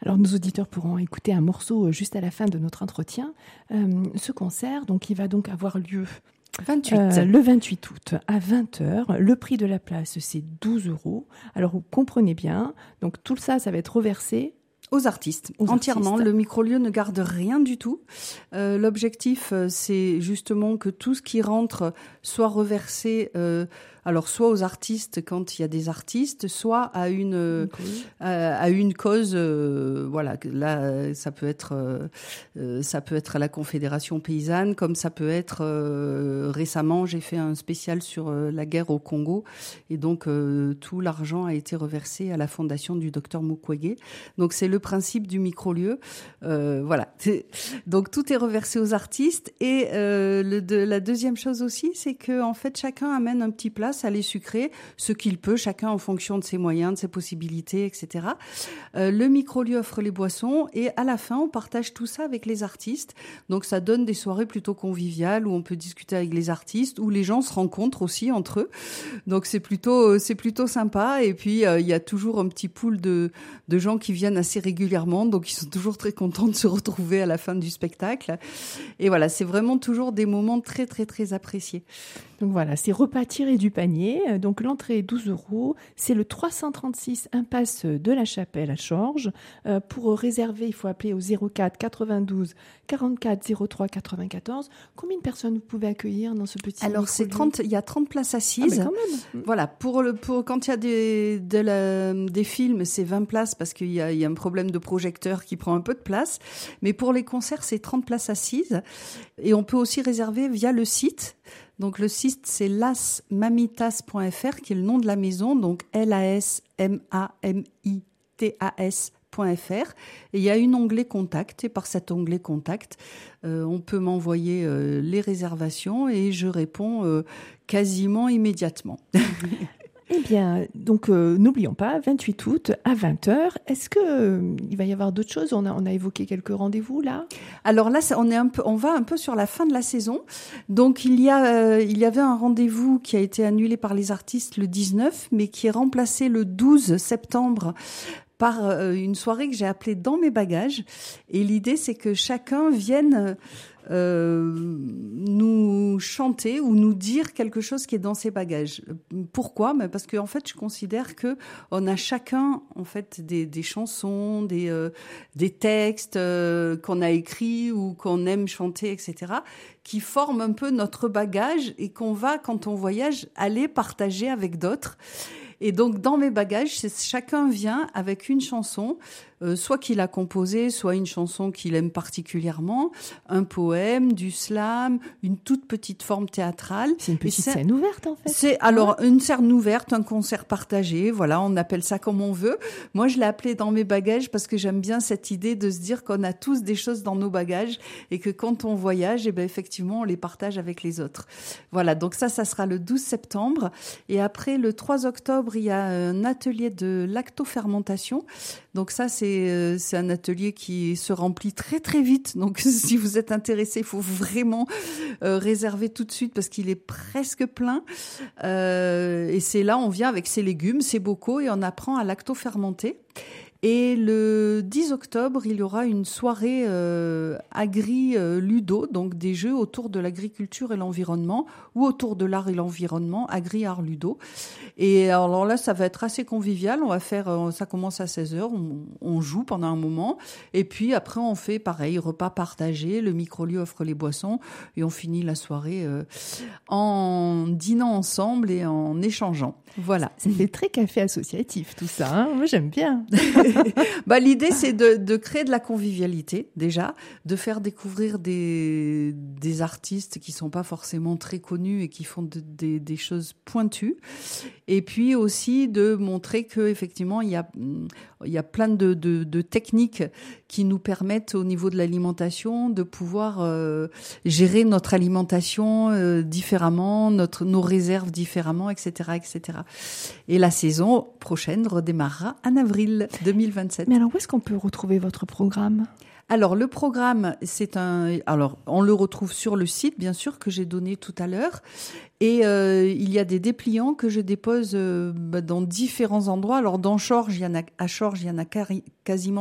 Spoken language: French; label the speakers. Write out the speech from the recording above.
Speaker 1: Alors, nos auditeurs pourront écouter un morceau juste à la fin de notre entretien. Ce concert, donc, il va donc avoir lieu
Speaker 2: 28.
Speaker 1: Le 28 août à 20h. Le prix de la place, c'est 12 €. Alors, vous comprenez bien. Donc, tout ça, ça va être reversé
Speaker 2: aux artistes, entièrement. Le micro-lieu ne garde rien du tout. L'objectif, c'est justement que tout ce qui rentre soit reversé, alors soit aux artistes quand il y a des artistes, soit à une cause. Voilà, là, ça peut être à la Confédération paysanne, comme ça peut être récemment, j'ai fait un spécial sur la guerre au Congo, et donc tout l'argent a été reversé à la fondation du docteur Mukwege. Donc c'est le principe du micro-lieu. Voilà. Donc tout est reversé aux artistes. Et la deuxième chose aussi, c'est que en fait chacun amène un petit plat salé sucré, ce qu'il peut, chacun en fonction de ses moyens, de ses possibilités, etc. Le micro-lieu offre les boissons et à la fin on partage tout ça avec les artistes. Donc ça donne des soirées plutôt conviviales où on peut discuter avec les artistes, où les gens se rencontrent aussi entre eux. Donc c'est plutôt sympa. Et puis il y a toujours un petit pool de gens qui viennent assez régulièrement, donc ils sont toujours très contents de se retrouver à la fin du spectacle. Et voilà, c'est vraiment toujours des moments très très très appréciés.
Speaker 1: Donc voilà, c'est repas tiré du panier. Donc l'entrée est 12 €. C'est le 336 impasse de la Chapelle à Chorges. Pour réserver, il faut appeler au 04 92 44 03 94. Combien de personnes vous pouvez accueillir dans ce petit
Speaker 2: Alors c'est 30, il y a 30 places assises.
Speaker 1: Ah, mais quand même.
Speaker 2: Voilà, pour quand il y a des films, c'est 20 places parce qu'il y a un problème de projecteur qui prend un peu de place. Mais pour les concerts, c'est 30 places assises. Et on peut aussi réserver via le site. Donc le site, c'est lasmamitas.fr, qui est le nom de la maison, donc lasmamitas.fr. Et il y a un onglet contact, et par cet onglet contact, on peut m'envoyer les réservations et je réponds quasiment immédiatement.
Speaker 1: Eh bien, donc n'oublions pas, 28 août à 20h. Est-ce que il va y avoir d'autres choses ? On a évoqué quelques rendez-vous là.
Speaker 2: Alors là, on va un peu sur la fin de la saison. Donc il y avait un rendez-vous qui a été annulé par les artistes le 19, mais qui est remplacé le 12 septembre par une soirée que j'ai appelée Dans mes bagages. Et l'idée, c'est que chacun vienne nous chanter ou nous dire quelque chose qui est dans ses bagages. Pourquoi ? Parce que en fait, je considère que on a chacun en fait des chansons, des textes qu'on a écrits ou qu'on aime chanter, etc., qui forment un peu notre bagage et qu'on va, quand on voyage, aller partager avec d'autres. Et donc, dans mes bagages, chacun vient avec une chanson, soit qu'il a composée, soit une chanson qu'il aime particulièrement, un poème, du slam, une toute petite forme théâtrale.
Speaker 1: C'est une petite scène ouverte, en fait.
Speaker 2: C'est alors une scène ouverte, un concert partagé. Voilà, on appelle ça comme on veut. Moi, je l'ai appelé Dans mes bagages parce que j'aime bien cette idée de se dire qu'on a tous des choses dans nos bagages et que quand on voyage, eh ben effectivement, on les partage avec les autres. Voilà, donc ça sera le 12 septembre. Et après, le 3 octobre, il y a un atelier de lactofermentation. Donc ça, c'est un atelier qui se remplit très très vite. Donc si vous êtes intéressé, il faut vraiment réserver tout de suite parce qu'il est presque plein. Et c'est là, on vient avec ses légumes, ses bocaux et on apprend à lactofermenter. Et le 10 octobre, il y aura une soirée agri-ludo, donc des jeux autour de l'agriculture et l'environnement, ou autour de l'art et l'environnement, agri-art-ludo. Et alors là, ça va être assez convivial. On va faire, ça commence à 16h, on joue pendant un moment. Et puis après, on fait pareil, repas partagé, le micro-lieu offre les boissons, et on finit la soirée en dînant ensemble et en échangeant. Voilà.
Speaker 1: Ça fait très café associatif, tout ça. Hein. Moi, j'aime bien.
Speaker 2: L'idée, c'est de créer de la convivialité, déjà, de faire découvrir des artistes qui sont pas forcément très connus et qui font des choses pointues. Et puis aussi de montrer que effectivement, il y a plein de techniques qui nous permettent, au niveau de l'alimentation, de pouvoir gérer notre alimentation différemment, nos réserves différemment, etc., etc. Et la saison prochaine redémarrera en avril 2027.
Speaker 1: Mais alors, où est-ce qu'on peut retrouver votre programme ?
Speaker 2: Alors, le programme, on le retrouve sur le site, bien sûr, que j'ai donné tout à l'heure. Et il y a des dépliants que je dépose dans différents endroits. Alors, à Chorges, il y en a quasiment